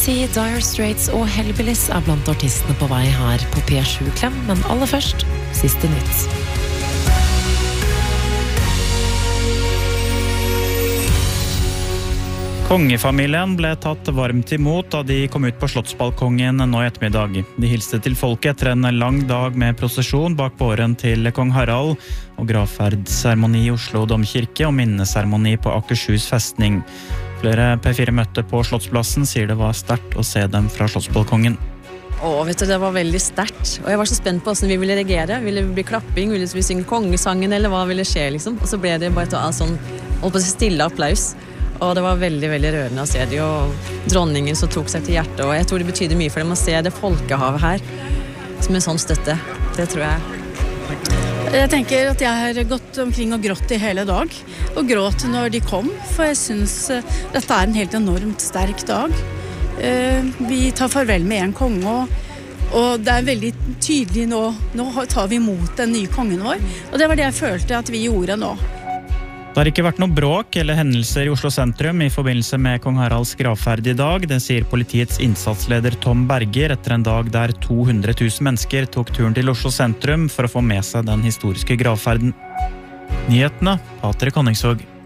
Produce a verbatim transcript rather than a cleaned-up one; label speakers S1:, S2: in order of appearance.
S1: Si Dire Straits og Hellbillies er blant artistene på vei her på P sju Klem, men aller først, siste nytt.
S2: Kongefamilien ble tatt varmt imot da de kom ut på Slottsbalkongen nå i ettermiddag. De hilste til folket etter en lang dag med prosesjon bak båren til kong Harald og gravferdsseremoni i Oslo Domkirke og minneseremoni på Akershus festning. Flere P fire møtte på Slottsplassen sier det var sterkt å se dem fra Slottsbalkongen.
S3: Åh, vet du, det var veldig sterkt. Og jeg var så spent på hvordan vi ville reagere. Ville det bli klapping? Ville vi synge kongesangen? Eller hva ville skje, liksom? Og så ble det bare et sånn, holdt på å si stille applaus. Og det var veldig, veldig rørende å se det, og dronningen som tok seg til hjertet, og jeg tror det betyder mye for dem å se det folkehavet her, som en sånn støtte. Det tror jeg.
S4: Jeg tenker at jeg har gått omkring og grått i hele dag, og gråt når de kom, for jeg synes dette er en helt enormt sterk dag. Vi tar farvel med en konge, og det er veldig tydelig nå, nå tar vi imot den nye kongen vår, og det var det jeg følte at vi gjorde nå.
S2: Det har ikke vært noe bråk eller hendelser i Oslo sentrum i forbindelse med kong Haralds gravferd i dag. Det sier politiets innsatsleder Tom Berger etter en dag der to hundre tusen mennesker tok turen til Oslo sentrum for å få med seg den historiske gravferden. Nyhetene, Patrik Honningsvåg.